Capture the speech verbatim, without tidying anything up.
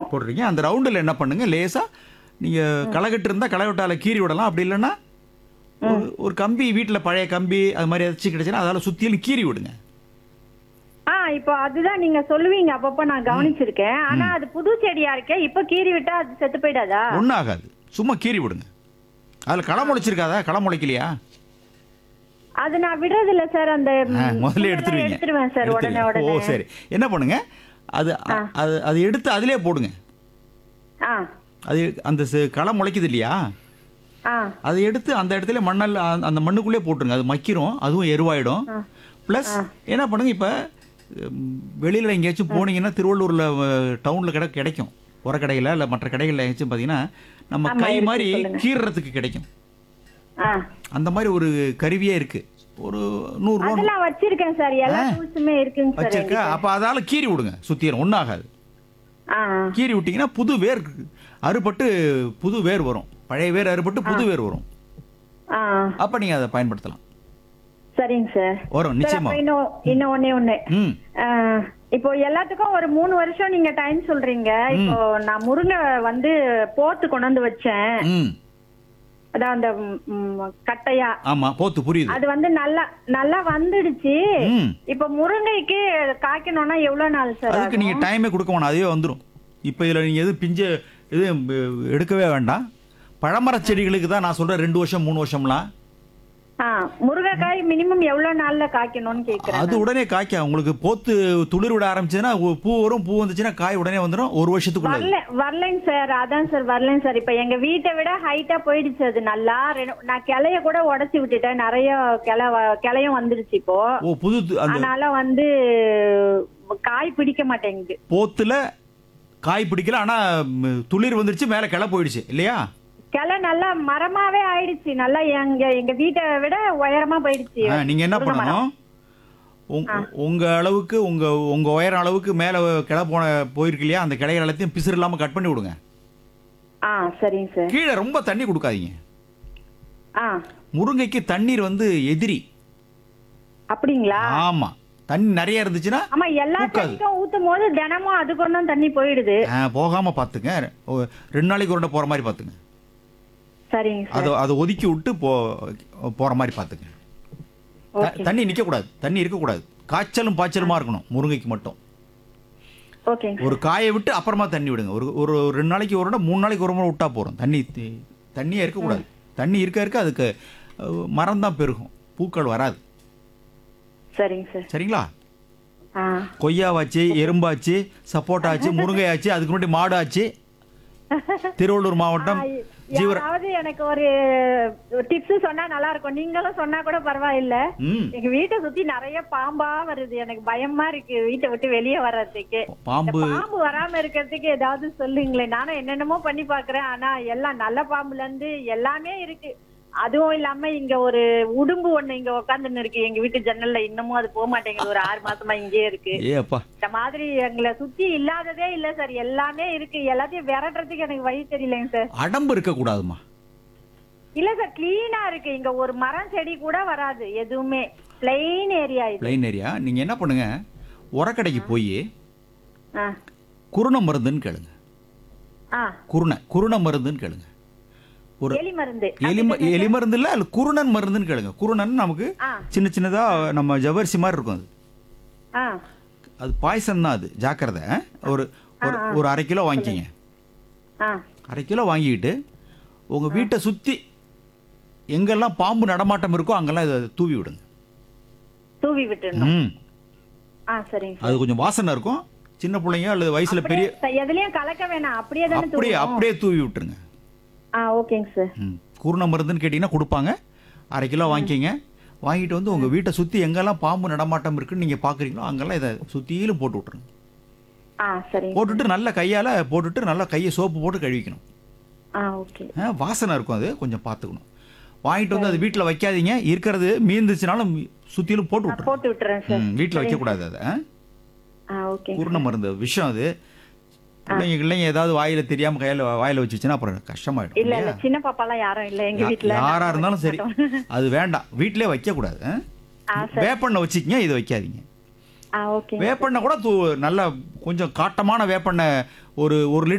போடுறீங்க. அந்த ரவுண்டில் என்ன பண்ணுங்க, லேசா நீங்க களைகட்டு இருந்தா களைகட்டால கீறி விடலாம். அப்படி இல்லைன்னா ஒரு ஒரு கம்பி வீட்டில் பழைய கம்பி அது மாதிரி ஏதாச்சும் கிடைச்சுன்னா அதால சுத்திலும் கீறி விடுங்க. ஆ இப்போ அதுதான் நீங்க சொல்லுவீங்க அப்பப்ப நான் கவனிச்சிருக்கேன். ஆனா அது புது செடியா இருக்கே, இப்ப கீறி விட்டா அது செத்து போயிடாதா? ஒன்றும் ஆகாது, சும்மா கீறி விடுங்க. அதில் களை முளைச்சிருக்காதா? களை முளைக்கலையா? அது நான் விடுறது இல்ல சார். அந்த ஆ, முதல்ல எடுத்துருவீங்க. எடுத்துருவேன் சார் உடனே எடுத்துருவீங்க. ஓ உடனே. சரி, என்ன பண்ணுங்க, அது அது அது எடுத்து அதிலே போடுங்க. ஆ அது அந்த ச- களை முளைக்குது இல்லையா, ஆ அதை எடுத்து அந்த இடத்துல மண்ணல் அந்த- அந்த மண்ணுக்குள்ளே போட்டுருங்க. அது மக்கிரும், அதுவும் எருவாயிடும். ப்ளஸ் என்ன பண்ணுங்க, இப்போ வெளியில் எங்கேயாச்சும் போனீங்கன்னா திருவள்ளூரில் டவுனில் கடை கிடைக்கும், உரக்கடையில் இல்லை மற்ற கடைகளில் எங்கேயாச்சும் பார்த்தீங்கன்னா நம்ம ஆமா, கை இருக்கு, மாதிரி சொல்லுங்க. கீறுறதுக்கு கிடைக்கும். ஆ அந்த மாதிரி ஒரு கருவியே இருக்கு, ஒரு நூறுரூவா அதெல்லாம் வச்சிருக்கேன் சார். எல்லா ஆ. டூல்ஸுமே இருக்குங்க சார் வச்சிருக்க. என்கிட்ட. அப்போ அதால கீறி விடுங்க, சுத்திரும், ஒன்றும் ஆகாது. ஆ கீறி விட்டீங்கன்னா புது வேர் அறுபட்டு புது வேர் வரும், பழைய வேர் அறுபட்டு புது வேர் வரும். ஆ அப்போ நீங்கள் அதை பயன்படுத்தலாம். சரிங்க சார். வரும் சார், நிச்சயமா. அப்ப இன்னும் இன்னும் ஒண்ணே ஒண்ணு. ம் ஆ, இப்போ எல்லாத்துக்கும் ஒரு மூணு வருஷம் நீங்க டைம் சொல்றீங்க. இப்போ நான் முருங்கை வந்து போத்து கொண்டு வந்து வச்சேன். ம் அதான் அந்த ம், கட்டையா ஆமாம், போத்து புரியுது. அது வந்து நல்லா நல்லா வந்துடுச்சு. ம் இப்போ முருங்கைக்கு காய்க்கணும்னா எவ்வளவு நாள் சார் அதுக்கு ஆகும்? நீங்கள் டைமே கொடுக்க வேணாம், அதுவே வந்துடும். இப்போ இதில் நீங்கள் எதுவும் பிஞ்ச இது எடுக்கவே வேண்டாம். பழமர செடிகளுக்கு தான் நான் சொல்கிறேன் ரெண்டு வருஷம் மூணு வருஷம்லாம். ஆ, முருங்கைக்காய் மினிமம் எவ்வளவு நாள்ல காய்க்கணும்னு கேக்குறேன். அது உடனே காய்க்க உங்களுக்கு போத்து துளிர் விட ஆரம்பிச்சதுன்னா ஒ- பூ வரும், பூ வந்துச்சுன்னா காய் உடனே வந்துடும், ஒரு வருஷத்துக்குள்ள. வரல வரலைங்க சார். அதான் சார் வரலைங்க சார். இப்ப எங்க வீட்டை விட ஹைட்டா போயிடுச்சு அது. நல்லா ரெண்டு- நான் கிளைய கூட உடைச்சு விட்டுட்டேன். நிறைய கிளை வ- கிளையும் வந்துடுச்சு இப்போ. ஓ புது து- அந்த அதனால வந்து காய் பிடிக்க மாட்டேங்குது. போத்துல காய் பிடிக்கல, ஆனா ம், துளிர் வந்துருச்சு, மேல கிளை போயிடுச்சு இல்லையா? கிளை நல்லா மரமாவே ஆயிடுச்சு. நல்லா எங்க எங்க வீட்டை விட உயரமா போயிடுச்சு. ஆ, நீங்க என்ன முருங்கை மரம். பண்ணணும், உங்க- உங்க அளவுக்கு உங்க உங்க உயரம் அளவுக்கு மேல கிளை போன போயிருக்கு இல்லையா, அந்த கிளைகள் எல்லாத்தையும் பிசுறு இல்லாம கட் பண்ணி விடுங்க. ஆ சரிங்க சார். கீழே ரொம்ப தண்ணி கொடுக்காதீங்க. ஆ முருங்கைக்கு தண்ணீர் வந்து எதிரி. அப்படிங்களா? ஆமா, தண்ணி நிறைய இருந்துச்சுன்னா ஆமா, எல்லா பூக்காது. செடிக்கும் ஊத்தும் போது தினமும் அதுக்கு ஒன்றும் தண்ணி போயிடுது. ஆ, போகாம பாத்துங்க. ஓ, ரெண்டு நாளைக்கு ஒரு போற மாதிரி பாத்துங்க. சரிங்க சார். அதை அதை ஒதுக்கி விட்டு போ போற மாதிரி பாத்துங்க. த- ஓகே தண்ணி நிக்க கூடாது, தண்ணி இருக்கக்கூடாது. காய்ச்சலும் பாய்ச்சலுமா இருக்கணும் முருங்கைக்கு மட்டும். ஓகேங்க ஒரு காயை விட்டு அப்புறமா தண்ணி விடுங்க. ஒரு ஒரு ரெண்டு நாளைக்கு ஒரு முறை, மூணு நாளைக்கு ஒரு முறை விட்டா போறோம். தண்ணி தி- தண்ணியே இருக்கக்கூடாது. தண்ணி இருக்க இருக்க அதுக்கு அஹ், மரம் தான் பெருகும், பூக்கள் வராது. சரிங்க சார். சரிங்களா? ஆ கொய்யாவாச்சு, எறும்பாச்சு, சப்போட்டாச்சு, முருங்கையாச்சு, அதுக்கு முன்னாடி மாடு ஆச்சு. திருவள்ளூர் மாவட்டம் ஜீவர யாராவது எனக்கு ஒரு டிப்ஸ் சொன்னா நல்லா இருக்கும். நீங்களும் சொன்னா கூட பரவாயில்ல. ம் எங்க வீட்டை சுத்தி நிறைய பாம்பா வருது. எனக்கு பயமா இருக்கு வீட்டை விட்டு வெளியே வர்றதுக்கு. இந்த பாம்பு பாம்பு வராம இருக்கிறதுக்கு ஏதாவது சொல்லுங்களேன். நானும் என்னென்னமோ பண்ணி பாக்குறேன். ஆனா எல்லாம் நல்ல பாம்புல இருந்து எல்லாமே இருக்கு. அதுவும் இல்லாம இங்க ஒரு உடும்பு ஒண்ணு இங்க உட்காந்துன்னு இருக்கு எங்க வீட்டு ஜன்னல்ல. இன்னமும் அது போக மாட்டேங்குது. ஒரு ஆறு மாசமா இங்கே இருக்கு. ஏ அப்பா, இந்த மாதிரி எங்களை சுத்தி இல்லாததே இல்ல சார். எல்லாமே இருக்கு. எல்லாத்தையும் விரட்டுறதுக்கு எனக்கு வழி தெரியலங்க சார். அடம்பு இருக்க கூடாதுமா. இல்ல சார், கிளீனா இருக்கு. இங்க ஒரு மரம் செடி கூட வராது. எதுவுமே பிளைன் ஏரியா இது. Plain area. நீங்க என்ன பண்ணுங்க, உரக்கடைக்கு போய் ஆ குருணை மருந்துன்னு கேளுங்க. ஆ குருணை குருணை மருந்துன்னு கேளுங்க. ஒரு எலி மருந்து. எலி ம- எலி மருந்து இல்ல, அது குருணன் மருந்துன்னு கேளுங்க. குருணன் நமக்கு ஆ சின்ன சின்னதா நம்ம ஜவ்வரிசி மாதிரி இருக்கும். அது ஆ அது பாய்சன் தான், அது ஜாக்கிரதை. ஒரு ஒரு ஒரு அரை கிலோ வாங்கிக்கிங்க. ஆ அரை கிலோ வாங்கிக்கிட்டு உங்க வீட்டை சுத்தி எங்கெல்லாம் பாம்பு நடமாட்டம் இருக்கோ அங்கெல்லாம் இதை தூவி விடுங்க. தூவி விட்டுறணும். ம் ஆ சரிங்க சார். அது கொஞ்சம் வாசனை இருக்கும். சின்ன பிள்ளைங்க அல்லது வயசுல பெரிய அப்படியே எதுலயும் கலக்க வேணாம். அப்படியே தானே அப்படியே தூவணும்? அப்படியே தூவி விட்டுருங்க. ஆ ஓகேங்க சார். ம் குருணை மருந்துன்னு கேட்டிங்கன்னா கொடுப்பாங்க. அரை கிலோ வாங்கிக்கிங்க. வாங்கிட்டு வந்து உங்கள் வீட்டை சுற்றி எங்கெல்லாம் பாம்பு நடமாட்டம் இருக்குன்னு நீங்கள் பார்க்குறீங்களோ அங்கெல்லாம் இதை சுற்றிலும் போட்டு விட்ருங்க. ஆ சரிங்க. போட்டுட்டு நல்லா கையால் போட்டுட்டு நல்லா கையை சோப்பு போட்டு கழுவிக்கணும். ஆ ஓகே. ஆ, வாசனை இருக்கும், அது கொஞ்சம் பார்த்துக்கணும். வாங்கிட்டு வந்து அது வீட்டில் வைக்காதீங்க. இருக்கிறது மீந்துச்சுனாலும் சுற்றிலும் போட்டு விட்ருங்க. போட்டு விட்டுறேன் சார். வீட்டில் வைக்கக்கூடாது அதை. ஆ? ஆ ஓகே. குருணை மருந்து விஷம் அது. பிள்ளைங்க பிள்ளைங்க ஏதாவது வாயில தெரியாம கையில வாயில வச்சுச்சுன்னா அப்புறம் கஷ்டமாயிடும். இல்ல இல்ல, சின்ன பாப்பாலாம் யாரும் இல்ல எங்க வீட்ல. யாரா இருந்தாலும் சரி, அது வேண்டாம். வீட்டிலே வைக்க கூடாது. ஆ? ஆ சரி. வேப்பெண்ணெய் வச்சுக்கங்க, இது வைக்காதீங்க. ஆ ஓகே. வேப்பெண்ணெய் கூட தூ- நல்லா கொஞ்சம் காட்டமான வேப்பெண்ணெய் ஒரு ஒரு லிட்டர்